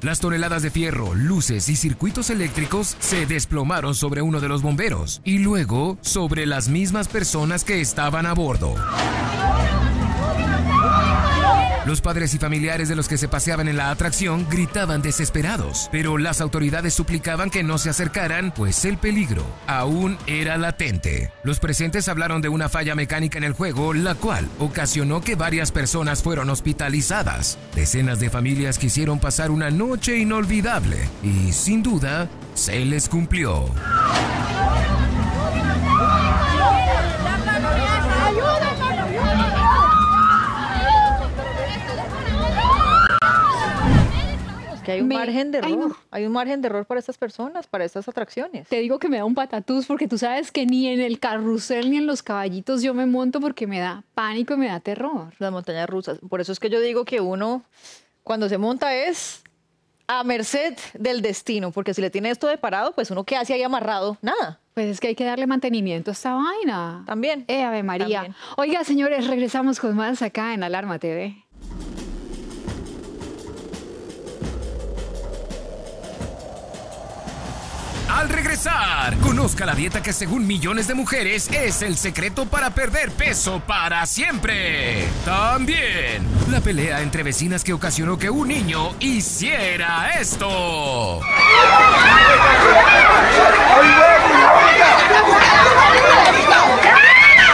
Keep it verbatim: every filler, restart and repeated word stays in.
Las toneladas de fierro, luces y circuitos eléctricos se desplomaron sobre uno de los bomberos y luego sobre las mismas personas que estaban a bordo. Los padres y familiares de los que se paseaban en la atracción gritaban desesperados, pero las autoridades suplicaban que no se acercaran, pues el peligro aún era latente. Los presentes hablaron de una falla mecánica en el juego, la cual ocasionó que varias personas fueron hospitalizadas. Decenas de familias quisieron pasar una noche inolvidable y, sin duda, se les cumplió. Que hay un Me... margen de error, Ay, no. hay un margen de error para estas personas, para estas atracciones. Te digo que me da un patatús porque tú sabes que ni en el carrusel ni en los caballitos yo me monto porque me da pánico y me da terror. Las montañas rusas. Por eso es que yo digo que uno, cuando se monta, es a merced del destino, porque si le tiene esto de parado, pues uno, ¿qué hace ahí amarrado? Nada. Pues es que hay que darle mantenimiento a esta vaina. También. Eh, Ave María. También. Oiga, señores, regresamos con más acá en Alarma T V. Al regresar, conozca la dieta que según millones de mujeres es el secreto para perder peso para siempre. También, la pelea entre vecinas que ocasionó que un niño hiciera esto. ¡Ay,